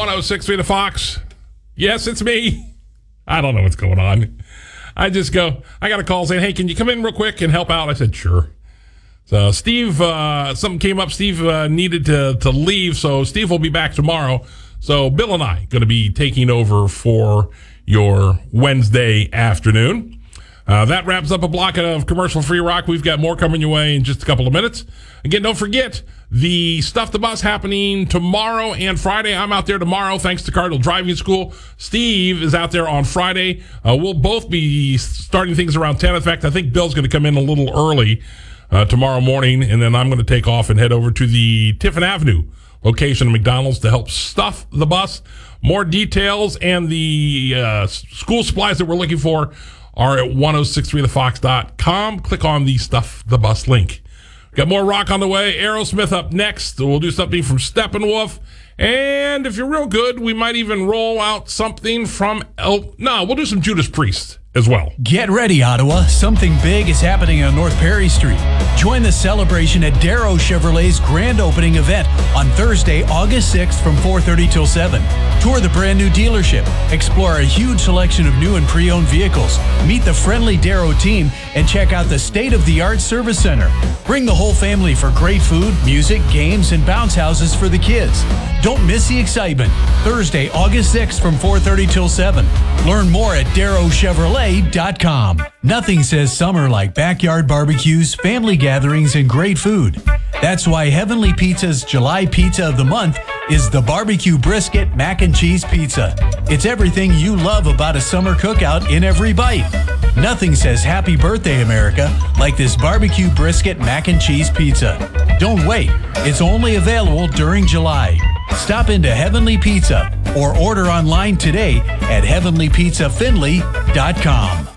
106.3 The Fox. Yes, it's me. I don't know what's going on. I just go, I got a call saying, hey, can you come in real quick and help out? I said, sure. So Steve, something came up. Steve needed to leave, so Steve will be back tomorrow. So Bill and I going to be taking over for your Wednesday afternoon. That wraps up a block of commercial-free rock. We've got more coming your way in just a couple of minutes. Again, don't forget the Stuff the Bus happening tomorrow and Friday. I'm out there tomorrow thanks to Cardinal Driving School. Steve is out there on Friday. We'll both be starting things around 10. In fact, I think Bill's going to come in a little early tomorrow morning, and then I'm going to take off and head over to the Tiffin Avenue location of McDonald's to help stuff the bus. More details and the school supplies that we're looking for are at 1063thefox.com. Click on the Stuff the Bus link. Got more rock on the way. Aerosmith up next. We'll do something from Steppenwolf. And if you're real good, we might even roll out something from we'll do some Judas Priest as well. Get ready, Ottawa. Something big is happening on North Perry Street. Join the celebration at Darrow Chevrolet's grand opening event on Thursday, August 6th from 4:30 till 7. Tour the brand new dealership, explore a huge selection of new and pre-owned vehicles, meet the friendly Darrow team, and check out the state-of-the-art service center. Bring the whole family for great food, music, games, and bounce houses for the kids. Don't miss the excitement. Thursday, August 6th from 4:30 till 7. Learn more at darrowchevrolet.com. Nothing says summer like backyard barbecues, family gatherings, and great food. That's why Heavenly Pizza's July Pizza of the Month is the Barbecue Brisket Mac and Cheese Pizza. It's everything you love about a summer cookout in every bite. Nothing says Happy Birthday, America, like this Barbecue Brisket Mac and Cheese Pizza. Don't wait. It's only available during July. Stop into Heavenly Pizza or order online today at heavenlypizzafinley.com.